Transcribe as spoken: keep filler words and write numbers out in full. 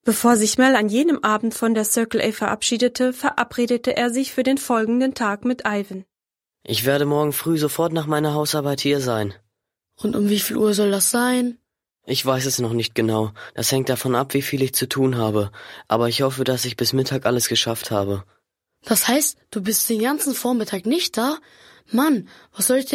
Bevor sich Mel an jenem Abend von der Circle A verabschiedete, verabredete er sich für den folgenden Tag mit Ivan. Ich werde morgen früh sofort nach meiner Hausarbeit hier sein. Und um wie viel Uhr soll das sein? Ich weiß es noch nicht genau. Das hängt davon ab, wie viel ich zu tun habe. Aber ich hoffe, dass ich bis Mittag alles geschafft habe. Das heißt, du bist den ganzen Vormittag nicht da? Mann, was soll ich denn